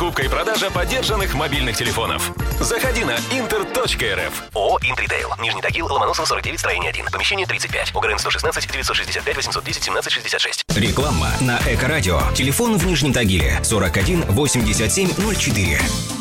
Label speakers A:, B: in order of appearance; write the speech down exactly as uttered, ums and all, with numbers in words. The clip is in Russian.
A: покупка и продажа подержанных мобильных телефонов. Заходи на интер точка эр эф.
B: ООО «Интритейл». Нижний Тагил, Ломоносов, сорок девять, строение один. Помещение тридцать пять. ОГРН сто шестнадцать девятьсот шестьдесят пять восемьсот десять семнадцать шестьдесят шесть.
C: Реклама на Эко-радио. Телефон в Нижнем Тагиле сорок один восемьдесят семь ноль четыре.